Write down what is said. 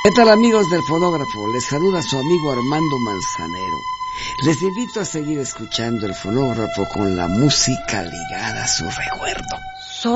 ¿Qué tal, amigos del fonógrafo? Les saluda su amigo Armando Manzanero. Les invito a seguir escuchando el fonógrafo con la música ligada a su recuerdo.